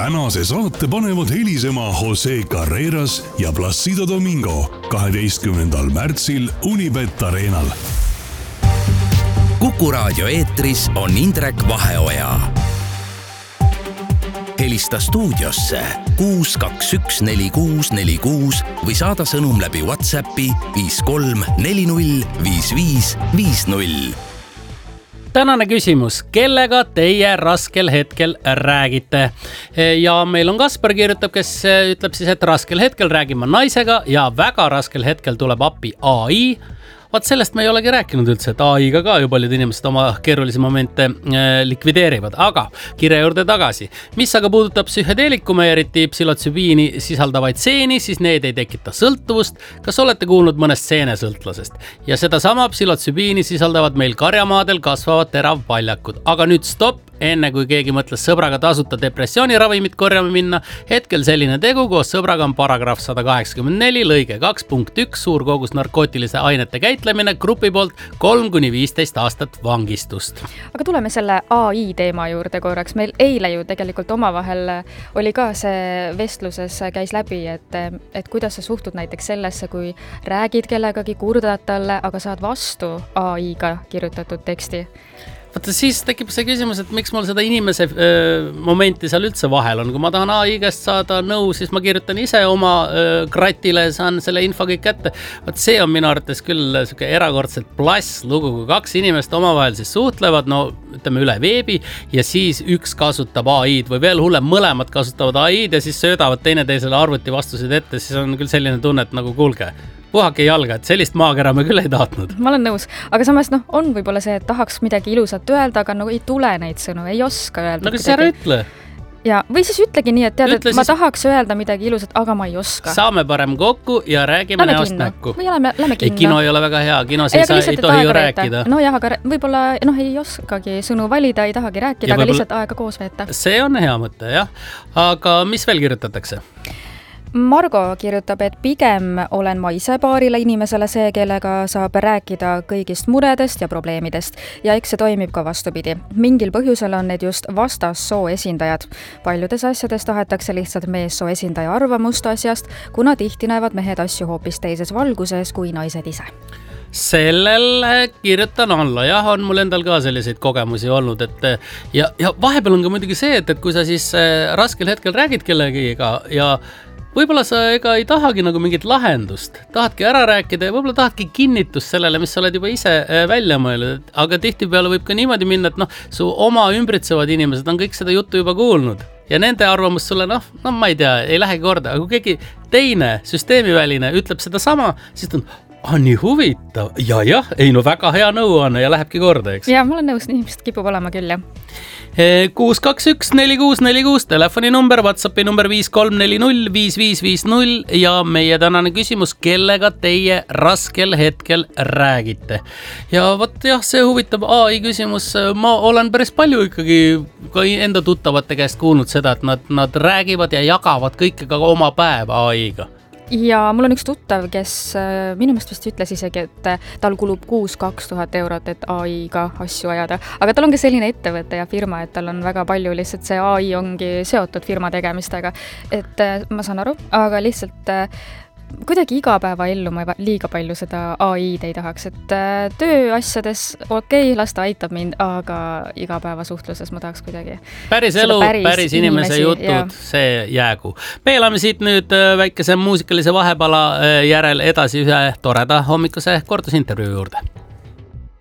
tänase saate panevad helisema Jose Carreras ja Placido Domingo 12. märtsil Unibet Arenal. Kuku raadio eetris on Indrek Vaheoja. Helista stuudiosse 6214646 või saada sõnum läbi WhatsAppi 53405550. Tänane küsimus, kellega teie raskel hetkel räägite? Ja meil on Kaspar kirjutab, kes ütleb siis, et raskel hetkel räägime naisega ja väga raskel hetkel tuleb appi AI. Vaat sellest me ei olegi rääkinud üldse, et AI-ga ka ju paljud inimesed oma keerulisi momente likvideerivad, aga kirja juurde tagasi. Mis aga puudutab psühhedeelikume, eriti psilotsübiini sisaldavaid seeni, siis need ei tekita sõltuvust. Kas olete kuulnud mõnest seenesõltlasest? Ja seda sama psilotsübiini sisaldavad meil karjamaadel kasvavad teravpaljakud. Aga nüüd stopp, enne kui keegi mõtles sõbraga tasuta depressiooniravimit korjama minna. Hetkel selline tegu koos sõbraga on paragrahv 184, lõige 2.1, suur kogus narkootilise ainete käitlemine, grupi poolt 3-15 aastat vangistust. Aga tuleme selle AI teema juurde korraks. Meil eile ju tegelikult omavahel oli ka see vestluses käis läbi, et kuidas sa suhtud näiteks sellesse, kui räägid kellegagi, kurdad talle, aga saad vastu AI-ga kirjutatud teksti. Vaata, siis tekib see küsimus, et miks mul seda inimese momenti seal üldse vahel on. Kui ma tahan AI käest saada nõu, siis ma kirjutan ise oma kratile, saan selle info kõik kätte. Vaat see on minu arvates küll erakordselt plass lugu, kui kaks inimest omavahel siis suhtlevad, no ütleme üle veebi ja siis üks kasutab AI-d või veel hullem, mõlemad kasutavad AI-d ja siis söödavad teineteisele arvuti vastuseid ette, siis on küll selline tunne, et nagu kuulge, puhake jalga, et sellist maakera me küll ei tahtnud. Ma olen nõus, aga samas on võib-olla see, et tahaks midagi ilusat öelda, aga ei tule neid sõnu, ei oska öelda. No kas ära ütle? Ja, või siis ütlegi nii, et tead, et ma tahaks öelda midagi ilusat, aga ma ei oska. Saame parem kokku ja räägime näost näkku. Või lähme kinno. Kino ei ole väga hea, kinos ei tohi ju rääkida. No jah, aga võib-olla ei oskagi sõnu valida, ei tahagi rääkida, aga lihtsalt aega koos veeta. See on hea mõte, jah. Aga mis veel kirjutatakse? Margo kirjutab, et pigem olen ma ise paarile inimesele see, kellega saab rääkida kõigist muredest ja probleemidest. Ja eks see toimib ka vastupidi. Mingil põhjusel on need just vastassoo esindajad. Paljudes asjades tahetakse lihtsalt meessoo esindaja arvamust asjast, kuna tihti näevad mehed asju hoopis teises valguses kui naised ise. Sellel kirjutan alla, jah, on mul endal ka selliseid kogemusi olnud, et ja vahepeal on ka muidugi see, et kui sa siis raskel hetkel räägid kellegiga ja võib-olla sa ega ei tahagi nagu mingit lahendust, tahadki ära rääkida ja võib-olla tahadki kinnitust sellele, mis sa oled juba ise välja mõelnud, aga tihtipeale võib ka niimoodi minna, et su oma ümbritsevad inimesed on kõik seda juttu juba kuulnud ja nende arvamus sulle, ma ei tea, ei lähegi korda, aga kui keegi teine süsteemiväline ütleb seda sama, siis on nii huvitav ja väga hea nõuanne ja lähebki korda, eks? Ja, ma olen nõus, inimesed kipub olema küll, jah. 6214646 telefoninumber, WhatsAppi number 53405550 ja meie tänane küsimus, kellega teie raskel hetkel räägite. Ja võt jah, see huvitab AI küsimus, ma olen päris palju ikkagi ka enda tuttavate käest kuulnud seda, et nad räägivad ja jagavad kõike ka oma päeva AI-ga. Ja mul on üks tuttav, kes minu meelest vist ütles isegi, et tal kulub 2000 eurot, et AI-ga asju ajada. Aga tal on ka selline ettevõte ja firma, et tal on väga palju lihtsalt see AI ongi seotud firma tegemistega. Et ma saan aru, aga lihtsalt kuidagi igapäevaellu ma liiga palju seda AI-d ei tahaks, et tööasjades las ta aitab mind, aga igapäevasuhtluses ma tahaks kuidagi. Päris elu, päris inimese jutud, see jäägu. Me elame siit nüüd väikese muusikalise vahepala järel edasi ühe toreda hommikuse kordusintervjuu juurde.